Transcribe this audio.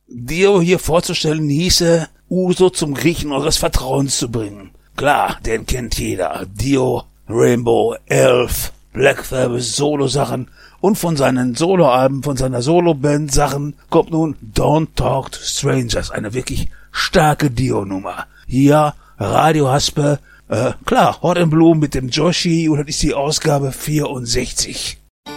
Dio hier vorzustellen hieße, Uso zum Griechen eures Vertrauens zu bringen. Klar, den kennt jeder. Dio, Rainbow, Elf, Black Sabbath, Solo-Sachen und von seinen Soloalben, von seiner Solo-Band-Sachen kommt nun Don't Talk to Strangers, eine wirklich starke Dio-Nummer. Hier, Radio Haspe, klar, Hot and Blue mit dem Joshi und das ist die Ausgabe 64.